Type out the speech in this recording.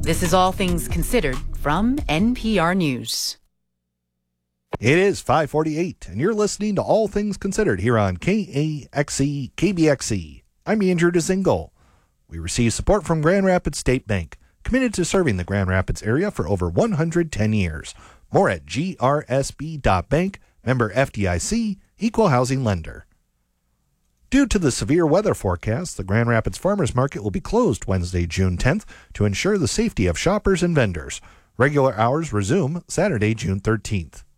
This is All Things Considered from NPR News. It is 5:48, and you're listening to All Things Considered here on KAXE, KBXE. I'm Andrew DeZingle. We receive support from Grand Rapids State Bank, committed to serving the Grand Rapids area for over 110 years. More at grsb.bank, member FDIC, equal housing lender. Due to the severe weather forecast, the Grand Rapids Farmers Market will be closed Wednesday, June 10th to ensure the safety of shoppers and vendors. Regular hours resume Saturday, June 13th.